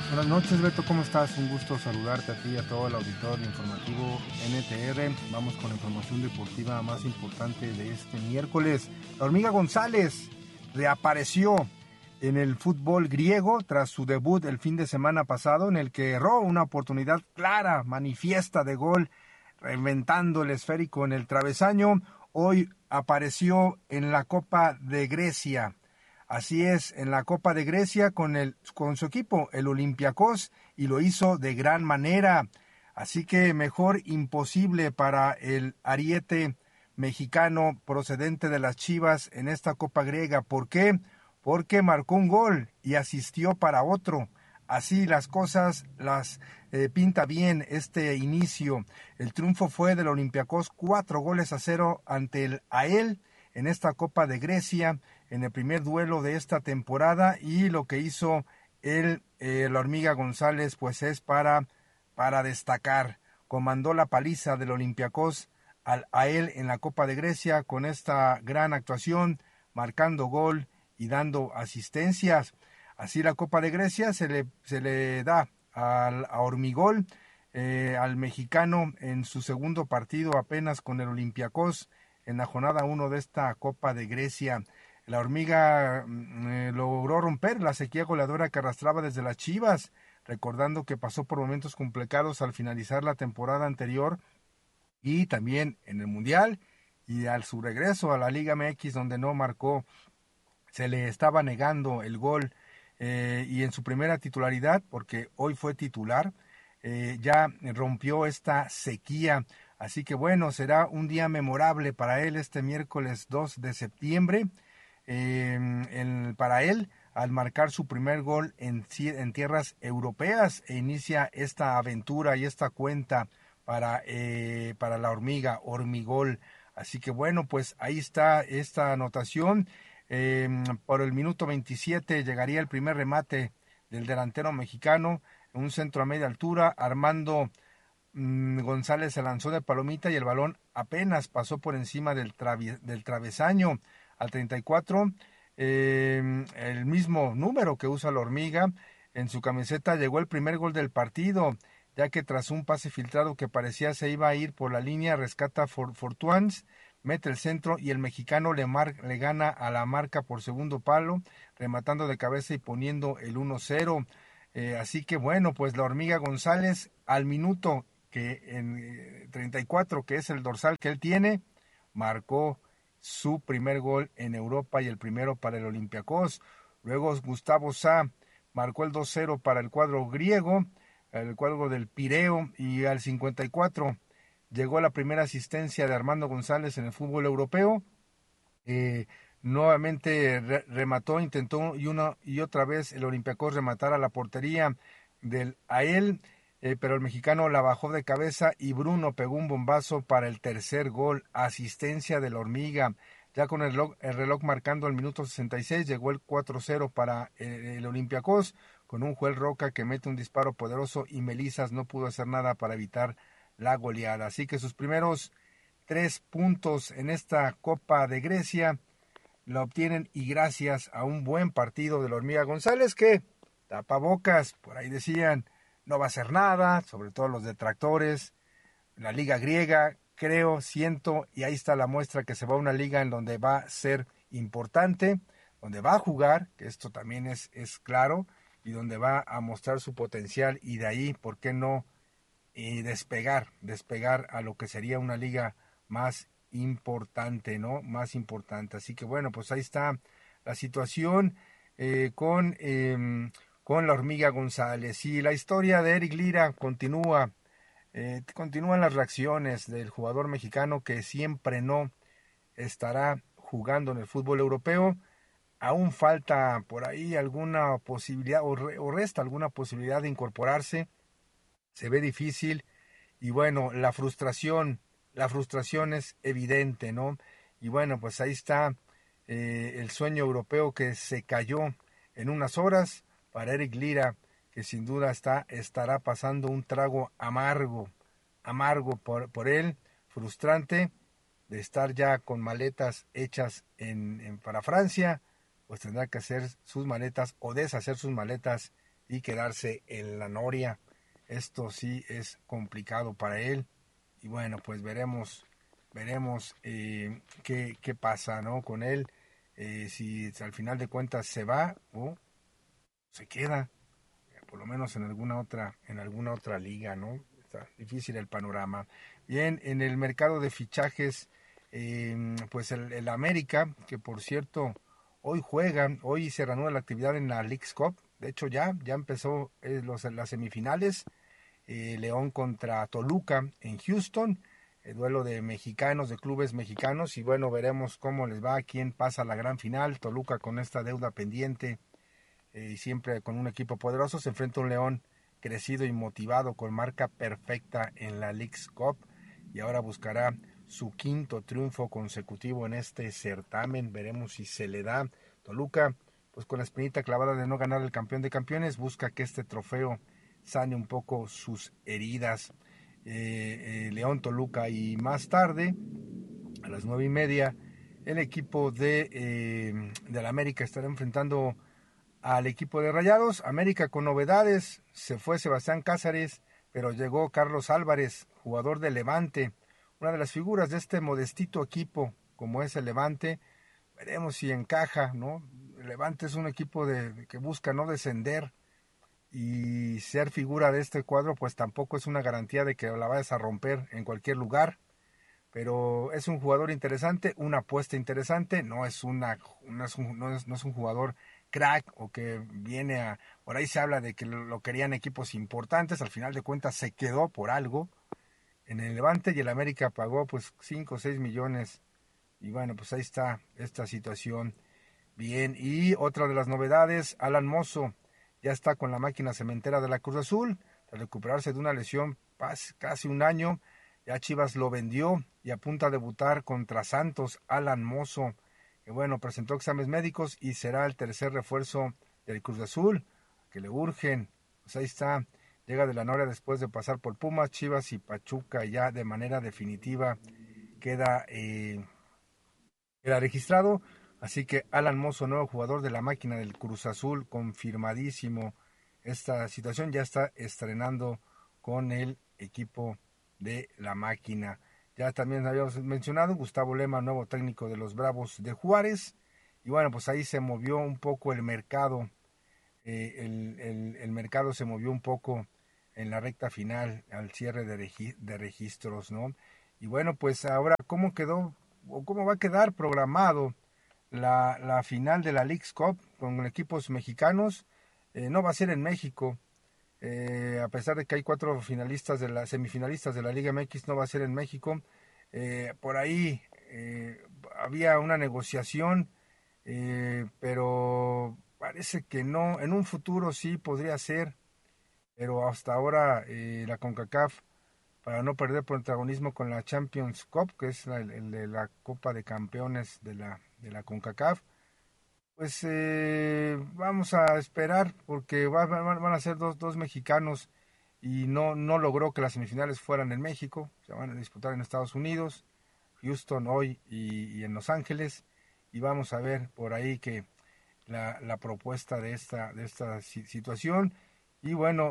Buenas noches, Beto, ¿cómo estás? Un gusto saludarte a ti y a todo el auditorio informativo NTR. Vamos con la información deportiva más importante de este miércoles. La Hormiga González reapareció en el fútbol griego tras su debut el fin de semana pasado, en el que erró una oportunidad clara, manifiesta de gol, reventando el esférico en el travesaño. Hoy apareció en la Copa de Grecia. Así es, en la Copa de Grecia con su equipo, el Olympiacos, y lo hizo de gran manera. Así que mejor imposible para el ariete mexicano procedente de las Chivas en esta Copa griega. ¿Por qué? Porque marcó un gol y asistió para otro. Así las cosas las pinta bien este inicio. El triunfo fue del Olympiacos 4-0 ante el AEL en esta Copa de Grecia, en el primer duelo de esta temporada, y lo que hizo la Hormiga González pues es para destacar. Comandó la paliza del Olympiacos a él en la Copa de Grecia con esta gran actuación, marcando gol y dando asistencias. Así la Copa de Grecia se le da a Hormigol, al mexicano, en su segundo partido apenas con el Olympiacos en la jornada 1 de esta Copa de Grecia. La Hormiga logró romper la sequía goleadora que arrastraba desde las Chivas, recordando que pasó por momentos complicados al finalizar la temporada anterior y también en el Mundial, y al su regreso a la Liga MX, donde no marcó, se le estaba negando el gol, y en su primera titularidad, porque hoy fue titular, ya rompió esta sequía. Así que bueno, será un día memorable para él este miércoles 2 de septiembre, para él, al marcar su primer gol en tierras europeas, e inicia esta aventura y esta cuenta para la Hormigol. Así que bueno, pues ahí está esta anotación. Por el minuto 27 llegaría el primer remate del delantero mexicano, un centro a media altura. Armando González se lanzó de palomita y el balón apenas pasó por encima del travesaño. Al 34, el mismo número que usa la Hormiga en su camiseta, llegó el primer gol del partido, ya que tras un pase filtrado que parecía se iba a ir por la línea, rescata Fortuans, mete el centro y el mexicano le gana a la marca por segundo palo, rematando de cabeza y poniendo el 1-0. Así que bueno, pues la Hormiga González al minuto que en 34, que es el dorsal que él tiene, marcó su primer gol en Europa y el primero para el Olympiacos. Luego Gustavo Sá marcó el 2-0 para el cuadro griego, el cuadro del Pireo, y al 54 llegó la primera asistencia de Armando González en el fútbol europeo. Nuevamente remató, intentó y una y otra vez el Olympiacos rematar a la portería del AEL, pero el mexicano la bajó de cabeza y Bruno pegó un bombazo para el tercer gol, asistencia de la Hormiga. Ya con el reloj marcando el minuto 66, llegó el 4-0 para el Olympiacos, con un Joel Roca que mete un disparo poderoso y Melisas no pudo hacer nada para evitar la goleada. Así que sus primeros 3 puntos en esta Copa de Grecia la obtienen, y gracias a un buen partido de la Hormiga González, que tapabocas, por ahí decían, no va a hacer nada, sobre todo los detractores. La liga griega, creo, siento, y ahí está la muestra que se va a una liga en donde va a ser importante, donde va a jugar, que esto también es claro, y donde va a mostrar su potencial, y de ahí, ¿por qué no? Y despegar a lo que sería una liga más importante, ¿no? Más importante. Así que bueno, pues ahí está la situación, con la Hormiga González. Y la historia de Eric Lira continúa. Continúan las reacciones del jugador mexicano, que siempre no estará jugando en el fútbol europeo. Aún falta por ahí alguna posibilidad, o resta alguna posibilidad de incorporarse. Se ve difícil, y bueno, la frustración es evidente, ¿no? Y bueno, pues ahí está, el sueño europeo que se cayó en unas horas para Eric Lira, que sin duda estará pasando un trago amargo por él, frustrante, de estar ya con maletas hechas para Francia. Pues tendrá que hacer sus maletas o deshacer sus maletas y quedarse en la noria. Esto sí es complicado para él. Y bueno, pues veremos qué pasa, ¿no? Con él. Si al final de cuentas se va o se queda, por lo menos en alguna otra liga, ¿no? Está difícil el panorama. Bien, en el mercado de fichajes, pues el América, que por cierto hoy se reanuda la actividad en la Leagues Cup. De hecho ya empezó las semifinales. León contra Toluca en Houston, duelo de mexicanos, de clubes mexicanos, y bueno, veremos cómo les va, quién pasa a la gran final. Toluca con esta deuda pendiente y siempre con un equipo poderoso se enfrenta a un León crecido y motivado con marca perfecta en la Leagues Cup y ahora buscará su quinto triunfo consecutivo en este certamen. Veremos si se le da. Toluca, pues con la espinita clavada de no ganar el campeón de campeones, busca que este trofeo sane un poco sus heridas. León, Toluca, y más tarde a las 9:30 el equipo de la América estará enfrentando al equipo de Rayados. América con novedades, se fue Sebastián Cázares, pero llegó Carlos Álvarez, jugador de Levante, una de las figuras de este modestito equipo como es el Levante. Veremos si encaja, ¿no? El Levante es un equipo que busca no descender, y ser figura de este cuadro pues tampoco es una garantía de que la vayas a romper en cualquier lugar, pero es un jugador interesante, una apuesta interesante. No es un jugador crack o que viene por ahí se habla de que lo querían equipos importantes, al final de cuentas se quedó por algo en el Levante y el América pagó pues 5 o 6 millones y bueno, pues ahí está esta situación. Bien, y otra de las novedades, Alan Mozo ya está con la máquina cementera de la Cruz Azul, tras recuperarse de una lesión casi un año. Ya Chivas lo vendió y apunta a debutar contra Santos. Alan Mozo, que bueno, presentó exámenes médicos y será el tercer refuerzo del Cruz Azul, que le urgen. Pues ahí está, llega de la Noria después de pasar por Pumas, Chivas y Pachuca. Ya de manera definitiva queda registrado. Así que Alan Mozo, nuevo jugador de la máquina del Cruz Azul, confirmadísimo esta situación, ya está estrenando con el equipo de la máquina. Ya también habíamos mencionado Gustavo Lema, nuevo técnico de los Bravos de Juárez, y bueno, pues ahí se movió un poco el mercado, el mercado se movió un poco en la recta final, al cierre de registros, ¿no? Y bueno, pues ahora, ¿cómo quedó o cómo va a quedar programado la final de la Leagues Cup con equipos mexicanos? No va a ser en México, a pesar de que hay 4 semifinalistas de la Liga MX, no va a ser en México. Por ahí había una negociación, pero parece que no. En un futuro sí podría ser, pero hasta ahora la CONCACAF, para no perder protagonismo con la Champions Cup, que es el de la Copa de Campeones de la CONCACAF, pues vamos a esperar porque van a ser dos mexicanos y no logró que las semifinales fueran en México, se van a disputar en Estados Unidos, Houston hoy y en Los Ángeles, y vamos a ver por ahí que la propuesta de esta situación. Y bueno,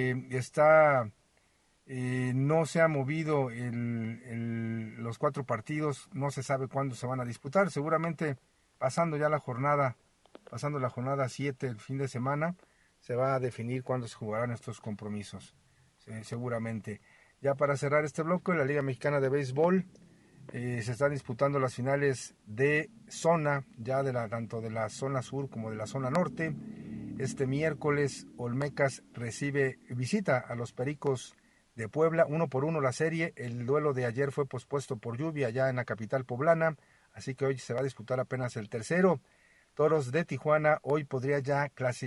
no se ha movido los 4 partidos, no se sabe cuándo se van a disputar, seguramente pasando la jornada 7 el fin de semana, se va a definir cuándo se jugarán estos compromisos, seguramente. Ya para cerrar este bloque, la Liga Mexicana de Béisbol, se están disputando las finales de zona, ya tanto de la zona sur como de la zona norte. Este miércoles Olmecas visita a los Pericos de Puebla, 1-1 la serie. El duelo de ayer fue pospuesto por lluvia ya en la capital poblana, así que hoy se va a disputar apenas el tercero. Toros de Tijuana hoy podría ya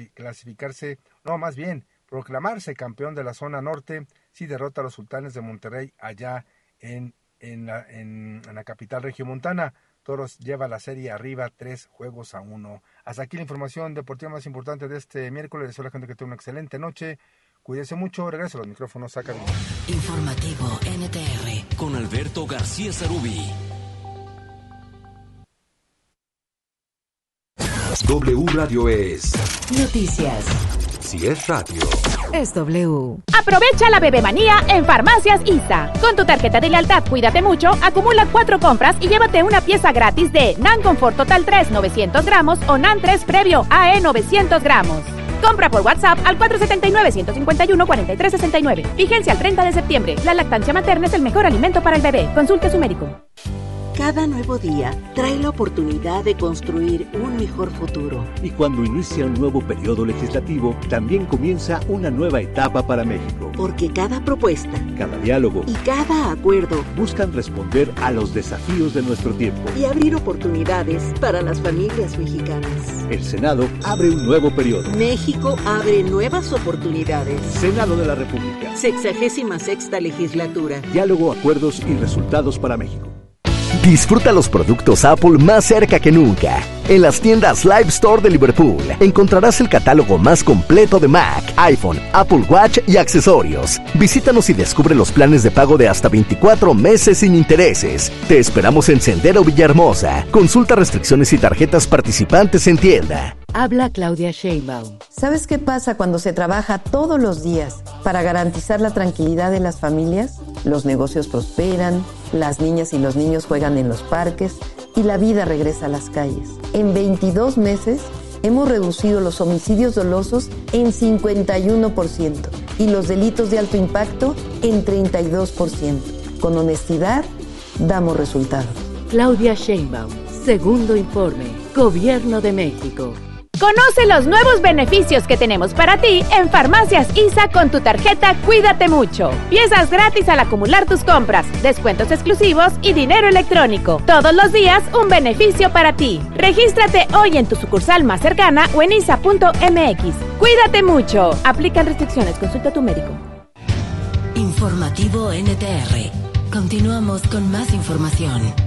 proclamarse campeón de la zona norte si derrota a los Sultanes de Monterrey allá en la capital regiomontana. Toros lleva la serie arriba 3-1. Hasta aquí la información deportiva más importante de este miércoles. Deseo a la gente que tenga una excelente noche. Cuídese mucho. Regreso a los micrófonos a Carmen. Informativo NTR con Alberto García Zarubi. W Radio es Noticias. Si es radio, es W. Aprovecha la bebemanía en Farmacias ISA. Con tu tarjeta de lealtad Cuídate Mucho, acumula 4 compras y llévate una pieza gratis de NAN Confort Total 3 900 gramos o NAN 3 Previo AE 900 gramos. Compra por WhatsApp al 479-151-4369. Vigencia al 30 de septiembre. La lactancia materna es el mejor alimento para el bebé. Consulte a su médico. Cada nuevo día trae la oportunidad de construir un mejor futuro. Y cuando inicia un nuevo periodo legislativo, también comienza una nueva etapa para México. Porque cada propuesta, cada diálogo y cada acuerdo buscan responder a los desafíos de nuestro tiempo y abrir oportunidades para las familias mexicanas. El Senado abre un nuevo periodo. México abre nuevas oportunidades. Senado de la República. 66ª legislatura. Diálogo, acuerdos y resultados para México. Disfruta los productos Apple más cerca que nunca. En las tiendas Live Store de Liverpool encontrarás el catálogo más completo de Mac, iPhone, Apple Watch y accesorios. Visítanos y descubre los planes de pago de hasta 24 meses sin intereses. Te esperamos en Sendero Villahermosa. Consulta restricciones y tarjetas participantes en tienda. Habla Claudia Sheinbaum. ¿Sabes qué pasa cuando se trabaja todos los días para garantizar la tranquilidad de las familias? Los negocios prosperan, las niñas y los niños juegan en los parques y la vida regresa a las calles. En 22 meses hemos reducido los homicidios dolosos en 51% y los delitos de alto impacto en 32%. Con honestidad, damos resultados. Claudia Sheinbaum, segundo informe, Gobierno de México. Conoce los nuevos beneficios que tenemos para ti en Farmacias ISA con tu tarjeta Cuídate Mucho. Piezas gratis al acumular tus compras, descuentos exclusivos y dinero electrónico. Todos los días un beneficio para ti. Regístrate hoy en tu sucursal más cercana o en isa.mx. Cuídate Mucho. Aplican restricciones. Consulta a tu médico. Informativo NTR. Continuamos con más información.